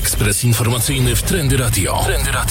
Ekspres informacyjny w Trendy Radio.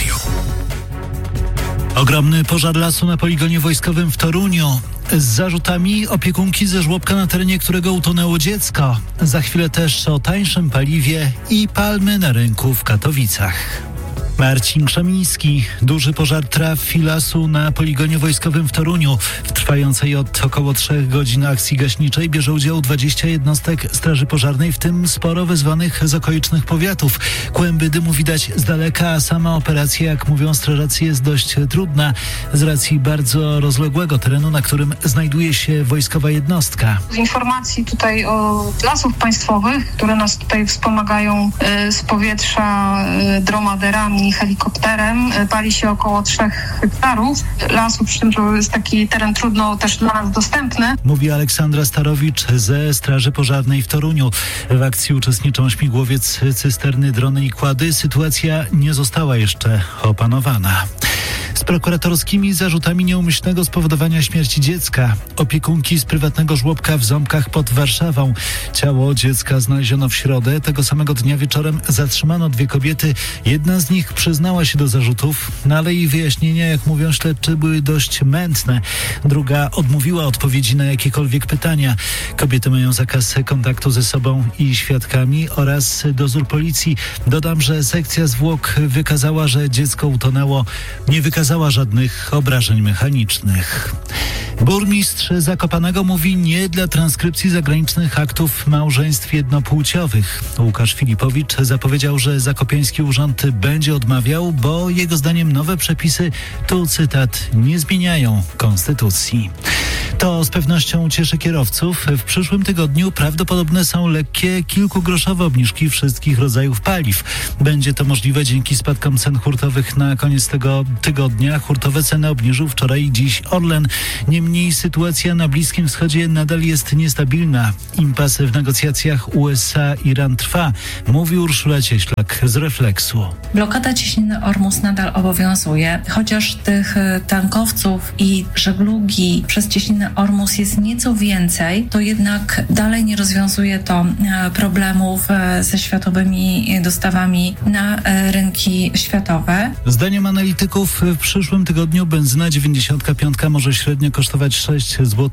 Ogromny pożar lasu na poligonie wojskowym w Toruniu. Z zarzutami opiekunki ze żłobka, na terenie którego utonęło dziecko. Za chwilę też o tańszym paliwie i palmy na rynku w Katowicach. Marcin Krzemiński. Duży pożar trafi lasu na poligonie wojskowym w Toruniu. W trwającej od około 3 godzin akcji gaśniczej bierze udział 20 jednostek straży pożarnej, w tym sporo wezwanych z okolicznych powiatów. Kłęby dymu widać z daleka, a sama operacja, jak mówią strażacy, jest dość trudna z racji bardzo rozległego terenu, na którym znajduje się wojskowa jednostka. Z informacji tutaj o Lasów Państwowych, które nas tutaj wspomagają z powietrza dromaderami, helikopterem, pali się około 3 hektarów lasu, przy tym to jest taki teren trudno też dla nas dostępny. Mówi Aleksandra Starowicz ze Straży Pożarnej w Toruniu. W akcji uczestniczą śmigłowiec, cysterny, drony i kłady. Sytuacja nie została jeszcze opanowana. Z prokuratorskimi zarzutami nieumyślnego spowodowania śmierci dziecka. Opiekunki z prywatnego żłobka w Ząbkach pod Warszawą. Ciało dziecka znaleziono w środę. Tego samego dnia wieczorem zatrzymano 2 kobiety. Jedna z nich przyznała się do zarzutów, ale jej wyjaśnienia, jak mówią śledczy, były dość mętne. Druga odmówiła odpowiedzi na jakiekolwiek pytania. Kobiety mają zakaz kontaktu ze sobą i świadkami oraz dozór policji. Dodam, że sekcja zwłok wykazała, że dziecko utonęło. Nie wykazała żadnych obrażeń mechanicznych. Burmistrz Zakopanego mówi nie dla transkrypcji zagranicznych aktów małżeństw jednopłciowych. Łukasz Filipowicz zapowiedział, że zakopiański urząd będzie odmawiał, bo jego zdaniem nowe przepisy, tu cytat, nie zmieniają konstytucji. To z pewnością cieszy kierowców. W przyszłym tygodniu prawdopodobne są lekkie, kilkugroszowe obniżki wszystkich rodzajów paliw. Będzie to możliwe dzięki spadkom cen hurtowych na koniec tego tygodnia. Hurtowe ceny obniżył wczoraj i dziś Orlen. Niemniej sytuacja na Bliskim Wschodzie nadal jest niestabilna. Impas w negocjacjach USA-Iran trwa, mówi Urszula Cieślak z Refleksu. Blokada cieśniny Ormus nadal obowiązuje, chociaż tych tankowców i żeglugi przez cieśninę Ormus jest nieco więcej, to jednak dalej nie rozwiązuje to problemów ze światowymi dostawami na rynki światowe. Zdaniem analityków w przyszłym tygodniu benzyna 95 może średnio kosztować 6 zł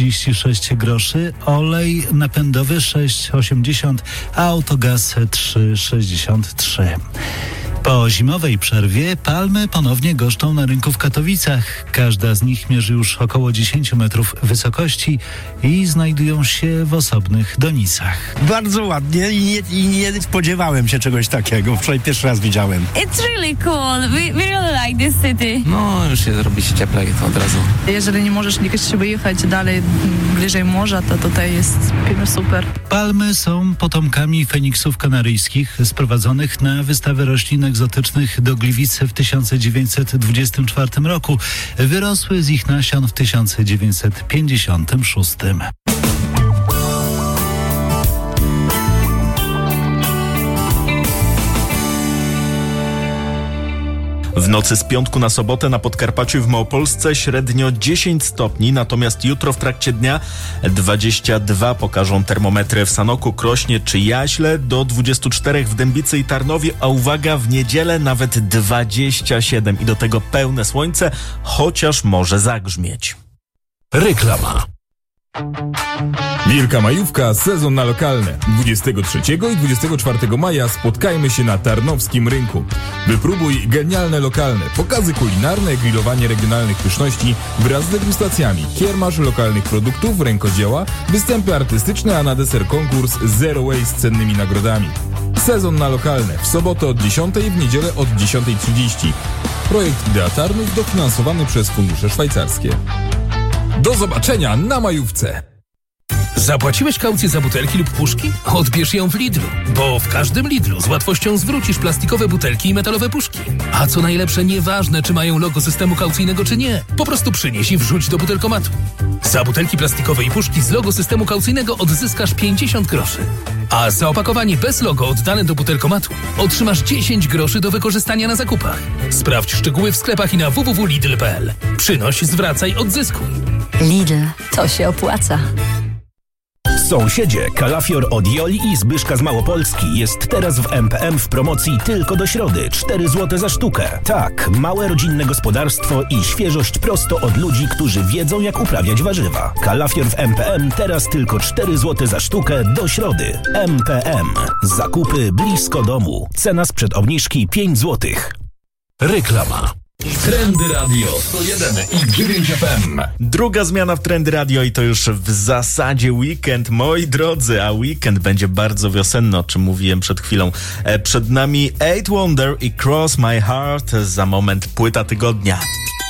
36 groszy, olej napędowy 6,80, a autogaz 3,63. Po zimowej przerwie palmy ponownie goszczą na rynku w Katowicach. Każda z nich mierzy już około 10 metrów wysokości i znajdują się w osobnych donicach. Bardzo ładnie i nie spodziewałem się czegoś takiego. Wczoraj pierwszy raz widziałem. It's really cool. We really like this city. No, już się robi się cieplej to od razu. Jeżeli nie możesz nigdzie wyjechać dalej, bliżej morza, to tutaj jest super. Palmy są potomkami feniksów kanaryjskich sprowadzonych na wystawę roślin egzotycznych do Gliwic w 1924 roku. Wyrosły z ich nasion w 1956. W nocy z piątku na sobotę na Podkarpaciu w Małopolsce średnio 10 stopni, natomiast jutro w trakcie dnia 22 pokażą termometry w Sanoku, Krośnie czy Jaśle, do 24 w Dębicy i Tarnowie, a uwaga, w niedzielę nawet 27 i do tego pełne słońce, chociaż może zagrzmieć. Reklama. Wielka majówka, sezon na lokalne. 23 i 24 maja spotkajmy się na Tarnowskim Rynku. Wypróbuj genialne lokalne, pokazy kulinarne, grillowanie regionalnych pyszności wraz z degustacjami, kiermasz lokalnych produktów, rękodzieła, występy artystyczne, a na deser konkurs Zero Waste z cennymi nagrodami. Sezon na lokalne, w sobotę od 10, w niedzielę od 10:30. Projekt Idea Tarnów dofinansowany przez fundusze szwajcarskie. Do zobaczenia na majówce! Zapłaciłeś kaucję za butelki lub puszki? Odbierz ją w Lidlu, bo w każdym Lidlu z łatwością zwrócisz plastikowe butelki i metalowe puszki. A co najlepsze, nieważne czy mają logo systemu kaucyjnego czy nie, po prostu przynieś i wrzuć do butelkomatu. Za butelki plastikowe i puszki z logo systemu kaucyjnego odzyskasz 50 groszy. A za opakowanie bez logo oddane do butelkomatu otrzymasz 10 groszy do wykorzystania na zakupach. Sprawdź szczegóły w sklepach i na www.lidl.pl. Przynoś, zwracaj, odzyskuj. Lidl, to się opłaca. Sąsiedzie, kalafior od Joli i Zbyszka z Małopolski jest teraz w MPM w promocji tylko do środy. 4 zł za sztukę. Tak, małe rodzinne gospodarstwo i świeżość prosto od ludzi, którzy wiedzą, jak uprawiać warzywa. Kalafior w MPM teraz tylko 4 zł za sztukę do środy. MPM. Zakupy blisko domu. Cena sprzed obniżki 5 zł. Reklama. Trendy Radio 101,9 FM. Druga zmiana w Trendy Radio i to już w zasadzie weekend, moi drodzy, a weekend będzie bardzo wiosenny, o czym mówiłem przed chwilą. Przed nami Eight Wonder i Cross My Heart, za moment płyta tygodnia.